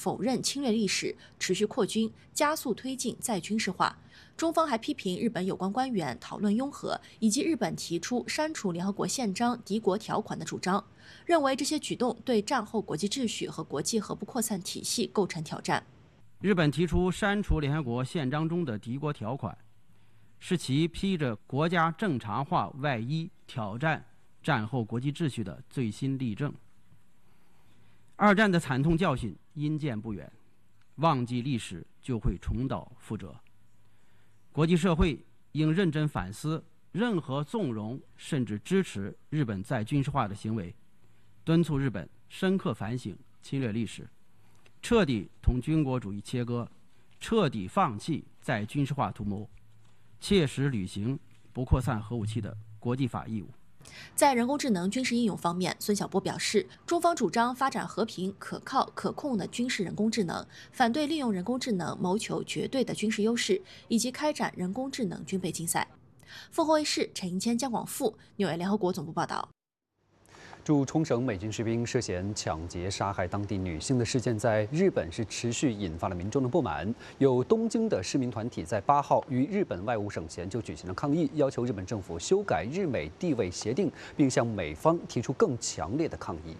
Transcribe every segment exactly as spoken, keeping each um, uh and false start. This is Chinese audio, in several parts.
否认侵略历史，持续扩军，加速推进再军事化。中方还批评日本有关官员讨论拥核，以及日本提出删除联合国宪章敌国条款的主张，认为这些举动对战后国际秩序和国际核不扩散体系构成挑战。 日本提出删除联合国宪章中的敌国条款，是其披着国家正常化外衣挑战战后国际秩序的最新例证。二战的惨痛教训因见不远，忘记历史就会重蹈覆辙。国际社会应认真反思任何纵容甚至支持日本再军事化的行为，敦促日本深刻反省侵略历史，彻底同军国主义切割，彻底放弃再军事化图谋，切实履行不扩散核武器的国际法义务。 在人工智能军事应用方面，孙晓波表示，中方主张发展和平、可靠、可控的军事人工智能，反对利用人工智能谋求绝对的军事优势，以及开展人工智能军备竞赛。凤凰卫视陈银谦、姜广富，纽约联合国总部报道。 驻冲绳美军士兵涉嫌抢劫杀害当地女性的事件，在日本是持续引发了民众的不满。有东京的市民团体在八号与日本外务省前就举行了抗议，要求日本政府修改日美地位协定，并向美方提出更强烈的抗议。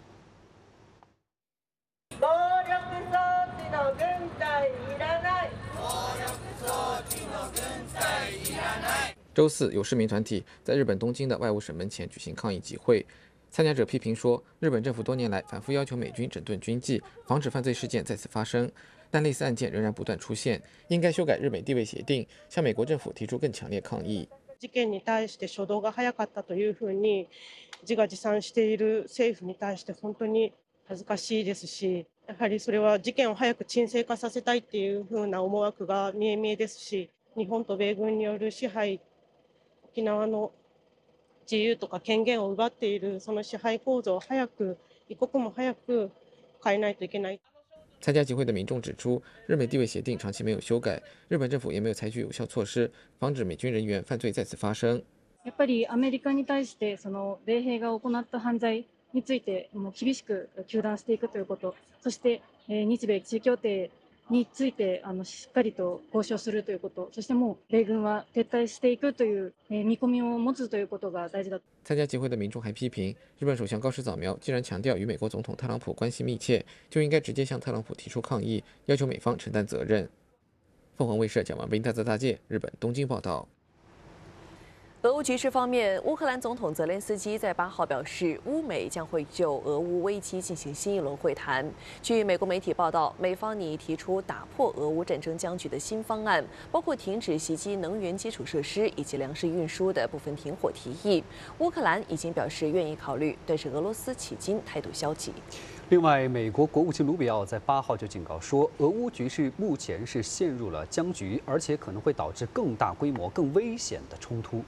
周四，有市民团体在日本东京的外务省门前举行抗议集会。参加者批评说，日本政府多年来反复要求美军整顿军纪，防止犯罪事件再次发生，但类似案件仍然不断出现，应该修改日美地位协定，向美国政府提出更强烈抗議。 事件に対して初動が早かったというふうに自画自賛している政府に対して本当に恥ずかしいですし、やはりそれは事件を早く沈静化させたいっていうふうな思惑が見え見えですし、日本と米軍による支配、沖縄の自由とか権限を奪っているその支配構造を早く一刻も早く変えないといけない。 参加集会的民众指出，日美地位协定长期没有修改，日本政府也没有采取有效措施，防止美军人员犯罪再次发生。 やっぱりアメリカに対してその米兵が行った犯罪についてもう厳しく糾弾していくということ、そして日米地位協定についてあのしっかりと交渉するということ、そしてもう米軍は撤退していくという見込みを持つということが大事だ。 参加集会的民众还批评，日本首相高市早苗既然强调与美国总统特朗普关系密切，就应该直接向特朗普提出抗议，要求美方承担责任。凤凰卫视蒋万斌、大泽大介，日本东京报道。 俄乌局势方面，乌克兰总统泽连斯基在八号表示，乌美将会就俄乌危机进行新一轮会谈。据美国媒体报道，美方拟提出打破俄乌战争僵局的新方案，包括停止袭击能源基础设施以及粮食运输的部分停火提议。乌克兰已经表示愿意考虑，但是俄罗斯迄今态度消极。 另外，美国国务卿卢比奥在八号就警告说，俄乌局势目前是陷入了僵局，而且可能会导致更大规模、更危险的冲突。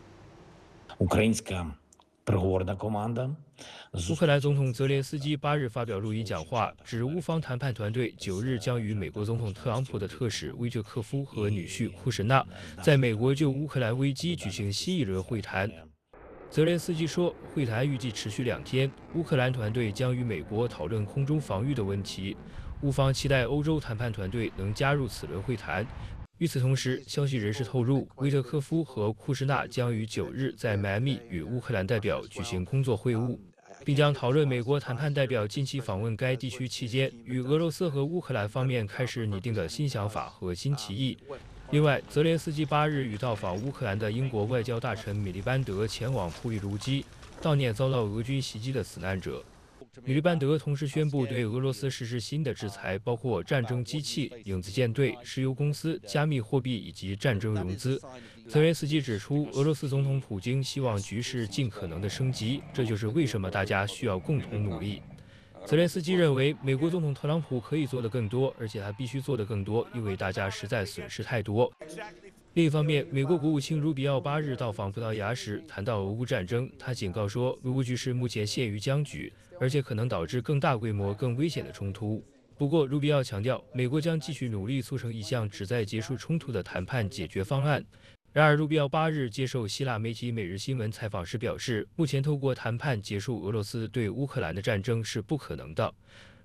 Українська переговорна команда。 乌克兰总统泽连斯基八日发表录音讲话，指乌方谈判团队九日将与美国总统特朗普的特使威特克夫和女婿库什纳在美国就乌克兰危机举行新一轮会谈。泽连斯基说，会谈预计持续两天，乌克兰团队将与美国讨论空中防御的问题。乌方期待欧洲谈判团队能加入此轮会谈。与此同时，消息人士透露，威特科夫和库什纳将于九日在迈阿密与乌克兰代表举行工作会晤，并将讨论美国谈判代表近期访问该地区期间与俄罗斯和乌克兰方面开始拟定的新想法和新提议。另外，泽连斯基八日与到访乌克兰的英国外交大臣米利班德前往普里卢基，悼念遭到俄军袭击的死难者。米利班德同时宣布对俄罗斯实施新的制裁，包括战争机器、影子舰队、石油公司、加密货币以及战争融资。泽连斯基指出，俄罗斯总统普京希望局势尽可能的升级，这就是为什么大家需要共同努力。泽连斯基认为，美国总统特朗普可以做得更多，而且他必须做得更多，因为大家实在损失太多。另一方面，美国国务卿卢比奥八日到访葡萄牙时谈到俄乌战争，他警告说，俄乌局势目前陷于僵局，而且可能导致更大规模、更危险的冲突。不过，卢比奥强调，美国将继续努力促成一项旨在结束冲突的谈判解决方案。然而，卢比奥八日接受希腊媒体《每日新闻》采访时表示，目前透过谈判结束俄罗斯对乌克兰的战争是不可能的。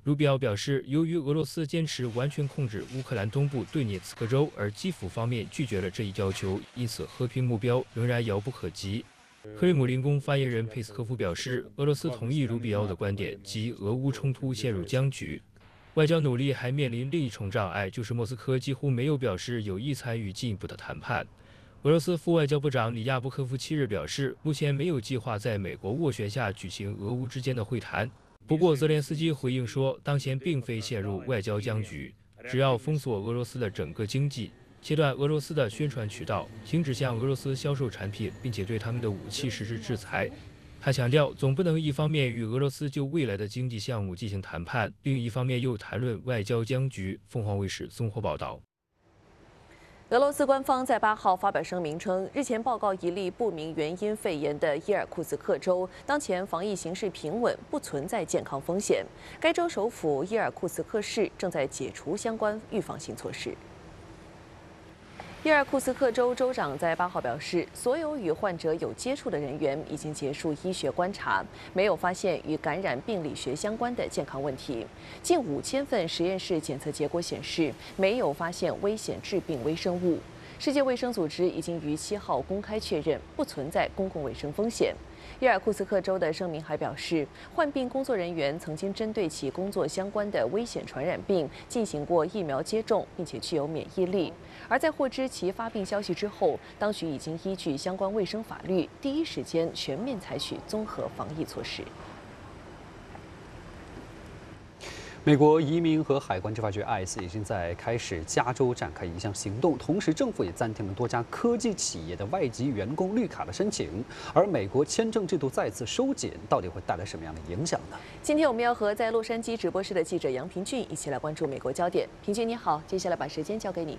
卢比奥表示，由于俄罗斯坚持完全控制乌克兰东部顿涅茨克州，而基辅方面拒绝了这一要求，因此和平目标仍然遥不可及。克里姆林宫发言人佩斯科夫表示，俄罗斯同意卢比奥的观点，即俄乌冲突陷入僵局。外交努力还面临另一重障碍，就是莫斯科几乎没有表示有意参与进一步的谈判。俄罗斯副外交部长里亚布科夫七日表示，目前没有计划在美国斡旋下举行俄乌之间的会谈。不过，泽连斯基回应说，当前并非陷入外交僵局，只要封锁俄罗斯的整个经济，切断俄罗斯的宣传渠道，停止向俄罗斯销售产品，并且对他们的武器实施制裁。他强调，总不能一方面与俄罗斯就未来的经济项目进行谈判，另一方面又谈论外交僵局。凤凰卫视综合报道。 俄罗斯官方在八号发表声明称，日前报告一例不明原因肺炎的伊尔库茨克州，当前防疫形势平稳，不存在健康风险。该州首府伊尔库茨克市正在解除相关预防性措施。伊尔库茨克州州长在八号表示，所有与患者有接触的人员已经结束医学观察，没有发现与感染病理学相关的健康问题。近五千份实验室检测结果显示，没有发现危险致病微生物。世界卫生组织已经于七号公开确认，不存在公共卫生风险。伊尔库茨克州的声明还表示，患病工作人员曾经针对其工作相关的危险传染病进行过疫苗接种，并且具有免疫力。而在获知其发病消息之后，当局已经依据相关卫生法律，第一时间全面采取综合防疫措施。 美国移民和海关执法局 I C E 已经在开始加州展开一项行动，同时政府也暂停了多家科技企业的外籍员工绿卡的申请。而美国签证制度再次收紧，到底会带来什么样的影响呢？ 今天我们要和在洛杉矶直播室的记者杨平俊一起来关注美国焦点。平俊你好，接下来把时间交给你。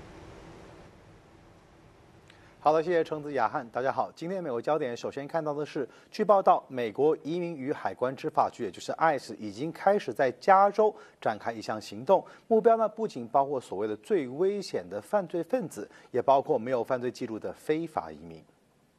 好的，谢谢橙子雅翰。大家好，今天美国焦点首先看到的是，据报道，美国移民与海关执法局，也就是 I C E 已经开始在加州展开一项行动，目标呢不仅包括所谓的最危险的犯罪分子，也包括没有犯罪记录的非法移民。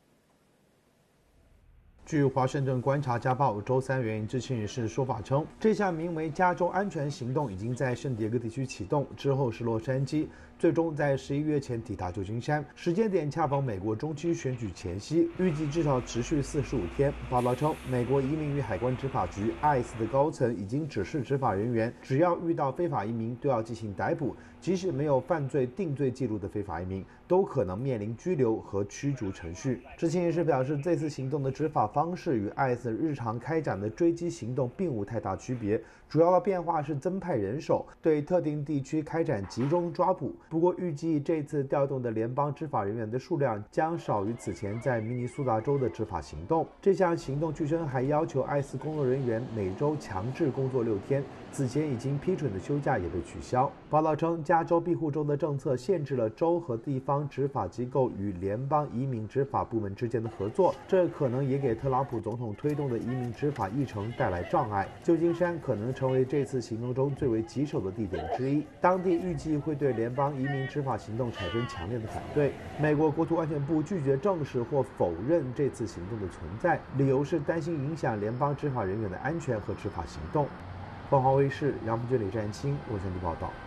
据华盛顿观察家报周三援引知情人士说法称，这项名为加州安全行动已经在圣迭戈地区启动，之后是洛杉矶，最终在十一月前抵达旧金山，时间点恰逢美国中期选举前夕，预计至少持续四十五天。报道称，美国移民与海关执法局 I C E 的高层已经指示执法人员，只要遇到非法移民都要进行逮捕，即使没有犯罪定罪记录的非法移民，都可能面临拘留和驱逐程序。知情人士表示，这次行动的执法方式与 I C E 日常开展的追击行动并无太大区别，主要的变化是增派人手，对特定地区开展集中抓捕。不过，预计这次调动的联邦执法人员的数量将少于此前在明尼苏达州的执法行动。这项行动据称还要求 I C E 工作人员每周强制工作六天，此前已经批准的休假也被取消。报道称，加州庇护州的政策限制了州和地方执法机构与联邦移民执法部门之间的合作，这可能也给特朗普总统推动的移民执法议程带来障碍。旧金山可能成为这次行动中最为棘手的地点之一，当地预计会对联邦移民执法行动产生强烈的反对。美国国土安全部拒绝证实或否认这次行动的存在，理由是担心影响联邦执法人员的安全和执法行动。凤凰卫视杨平军、李占清洛杉矶报道。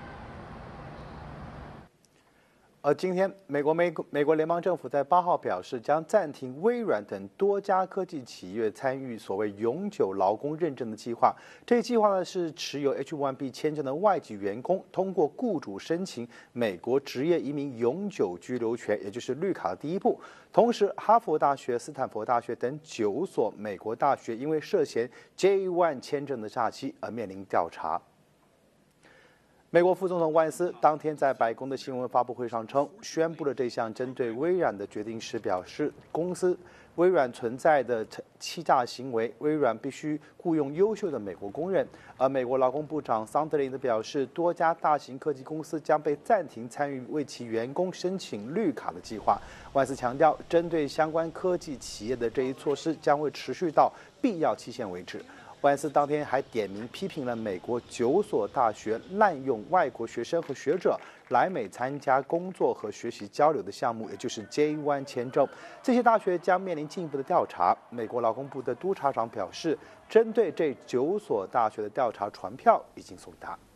而今天，美国美美国联邦政府在八号表示，将暂停微软等多家科技企业参与所谓永久劳工认证的计划。这一计划呢，是持有 H 一 B 签证的外籍员工通过雇主申请美国职业移民永久居留权，也就是绿卡的第一步。同时，哈佛大学、斯坦福大学等九所美国大学因为涉嫌 J 一 签证的诈欺而面临调查。美国副总统万斯当天在白宫的新闻发布会上称，宣布了这项针对微软的决定时表示，公司微软存在的欺诈行为，微软必须雇佣优秀的美国工人。而美国劳工部长桑德林则表示，多家大型科技公司将被暂停参与为其员工申请绿卡的计划。万斯强调，针对相关科技企业的这一措施将会持续到必要期限为止。 万斯当天还点名批评了美国九所大学滥用外国学生和学者来美参加工作和学习交流的项目，也就是 J 一 签证。这些大学将面临进一步的调查。美国劳工部的督察长表示，针对这九所大学的调查传票已经送达。